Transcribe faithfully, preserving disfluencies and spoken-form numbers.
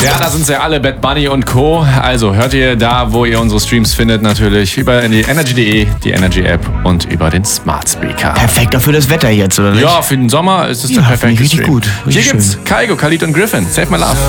Ja, da sind sie alle, Bad Bunny und Co. Also hört ihr da, wo ihr unsere Streams findet, natürlich über die energy punkt de, die Energy-App und über den Smart Speaker. Perfekt, für das Wetter jetzt, oder nicht? Ja, für den Sommer ist es ja, der perfekte richtig Stream. gut. Richtig Hier gibt's schön. Kygo, Khalid und Griffin. Save My Love.